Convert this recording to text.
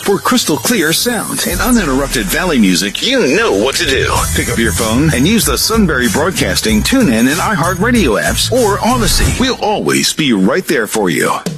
For crystal clear sound and uninterrupted Valley music, you know what to do. Pick up your phone and use the Sunbury Broadcasting, TuneIn, and iHeartRadio apps or Odyssey. We'll always be right there for you.